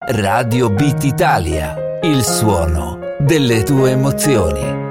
Radio Beat Italia, il suono delle tue emozioni.